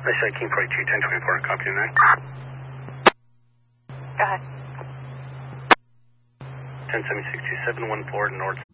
I say King 42, 1024, copy on that. Go ahead. 10762714 north.